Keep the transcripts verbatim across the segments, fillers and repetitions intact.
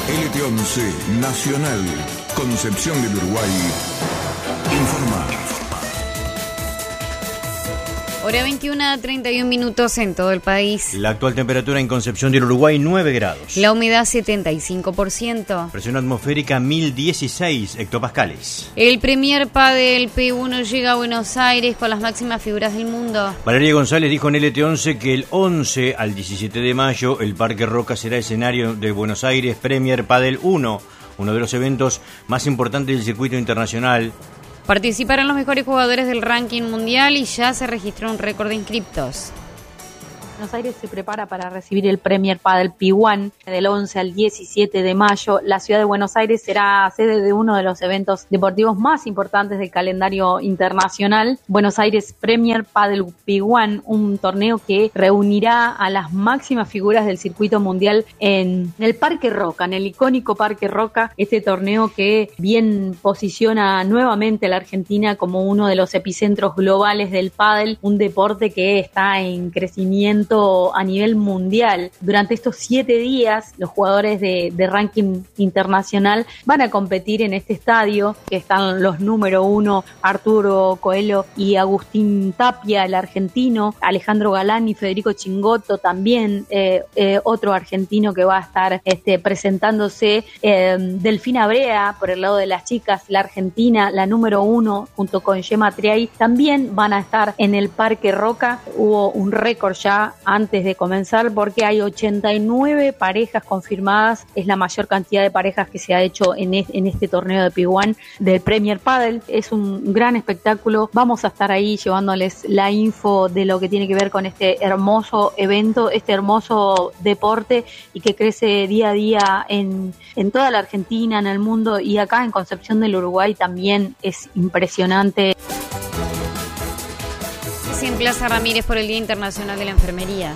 L T once Nacional, Concepción del Uruguay, informa. Hora veintiuna, treinta y un minutos en todo el país. La actual temperatura en Concepción del Uruguay, nueve grados. La humedad, setenta y cinco por ciento. Presión atmosférica, mil dieciséis hectopascales. El Premier Padel P uno llega a Buenos Aires con las máximas figuras del mundo. Valeria González dijo en L T once que el once al diecisiete de mayo el Parque Roca será escenario de Buenos Aires Premier Padel uno, uno de los eventos más importantes del circuito internacional. Participarán los mejores jugadores del ranking mundial y ya se registró un récord de inscriptos. Buenos Aires se prepara para recibir el Premier Padel P uno del once al diecisiete de mayo. La ciudad de Buenos Aires será sede de uno de los eventos deportivos más importantes del calendario internacional. Buenos Aires Premier Padel P uno, un torneo que reunirá a las máximas figuras del circuito mundial en el Parque Roca, en el icónico Parque Roca. Este torneo que bien posiciona nuevamente a la Argentina como uno de los epicentros globales del pádel, un deporte que está en crecimiento a nivel mundial. Durante estos siete días, los jugadores de, de ranking internacional van a competir en este estadio, que están los número uno, Arturo Coelho y Agustín Tapia, el argentino, Alejandro Galán y Federico Chingotto, también eh, eh, otro argentino que va a estar este, presentándose, eh, Delfina Brea, por el lado de las chicas, la argentina, la número uno, junto con Gemma Triay, también van a estar en el Parque Roca. Hubo un récord ya antes de comenzar porque hay ochenta y nueve parejas confirmadas, es la mayor cantidad de parejas que se ha hecho en, es, en este torneo de P uno del Premier Padel. Es un gran espectáculo, vamos a estar ahí llevándoles la info de lo que tiene que ver con este hermoso evento, este hermoso deporte y que crece día a día en, en toda la Argentina, en el mundo, y acá en Concepción del Uruguay también es impresionante. En Plaza Ramírez por el Día Internacional de la Enfermería.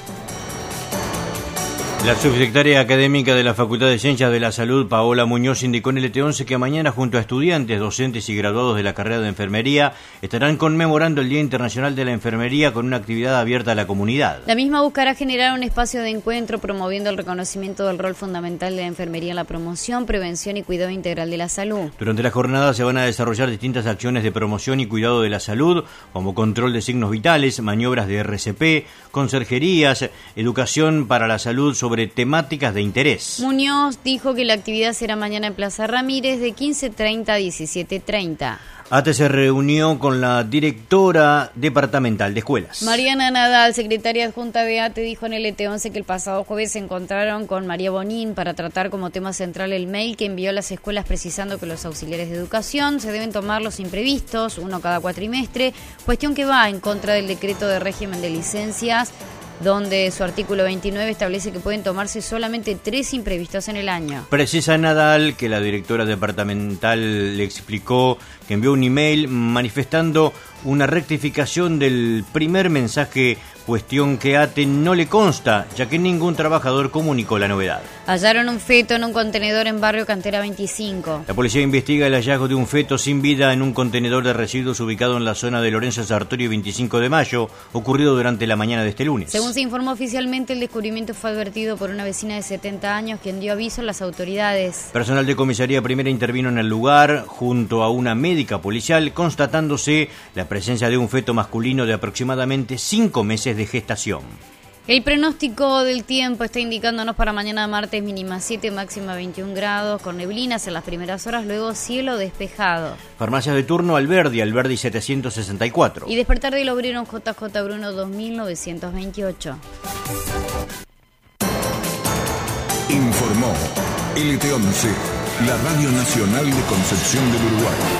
La subsecretaria académica de la Facultad de Ciencias de la Salud, Paola Muñoz, indicó en L T once que mañana, junto a estudiantes, docentes y graduados de la carrera de enfermería, estarán conmemorando el Día Internacional de la Enfermería con una actividad abierta a la comunidad. La misma buscará generar un espacio de encuentro promoviendo el reconocimiento del rol fundamental de la enfermería en la promoción, prevención y cuidado integral de la salud. Durante la jornada se van a desarrollar distintas acciones de promoción y cuidado de la salud, como control de signos vitales, maniobras de R C P, conserjerías, educación para la salud sobre sobre temáticas de interés. Muñoz dijo que la actividad será mañana en Plaza Ramírez de quince treinta a diecisiete treinta. A T E se reunió con la directora departamental de escuelas. Mariana Nadal, secretaria adjunta de A T E, dijo en L T once que el pasado jueves se encontraron con María Bonín para tratar como tema central el mail que envió a las escuelas precisando que los auxiliares de educación se deben tomar los imprevistos, uno cada cuatrimestre, cuestión que va en contra del decreto de régimen de licencias, donde su artículo veintinueve establece que pueden tomarse solamente tres imprevistos en el año. Precisa Nadal que la directora departamental le explicó que envió un email manifestando una rectificación del primer mensaje, cuestión que a T E no le consta, ya que ningún trabajador comunicó la novedad. Hallaron un feto en un contenedor en barrio Cantera veinticinco. La policía investiga el hallazgo de un feto sin vida en un contenedor de residuos ubicado en la zona de Lorenzo Sartorio veinticinco de mayo, ocurrido durante la mañana de este lunes. Según se informó oficialmente, el descubrimiento fue advertido por una vecina de setenta años, quien dio aviso a las autoridades. Personal de comisaría primera intervino en el lugar junto a una médica policial, constatándose la presencia de un feto masculino de aproximadamente cinco meses de gestación. El pronóstico del tiempo está indicándonos para mañana martes mínima siete, máxima veintiún grados, con neblinas en las primeras horas, luego cielo despejado. Farmacias de turno Alberdi, Alberdi setecientos sesenta y cuatro. Y despertar del obrero J J Bruno dos mil novecientos veintiocho. Informó L T once, la Radio Nacional de Concepción del Uruguay.